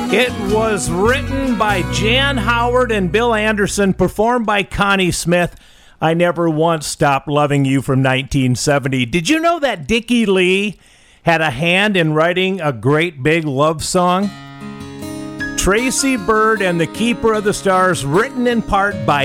It was written by Jan Howard and Bill Anderson, performed by Connie Smith. I Never Once Stopped Loving You from 1970. Did you know that Dickie Lee had a hand in writing a great big love song? Tracy Byrd and the Keeper of the Stars, written in part by